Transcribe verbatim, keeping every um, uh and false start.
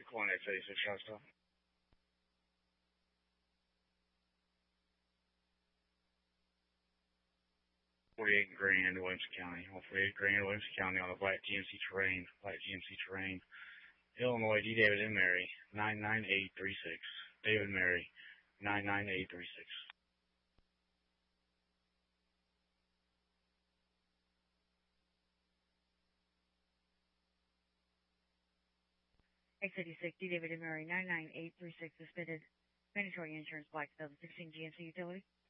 calling X eighty-six Shasta. forty-eight Grand, Williamson County. All forty-eight Grand, Williamson County on the black G M C terrain. Black G M C terrain. Illinois, D. David and Mary, nine nine eight three six. David Mary, nine nine eight three six. X eighty-six, D. David and Mary, nine nine eight three six, suspended mandatory insurance, black two thousand sixteen G M C utility.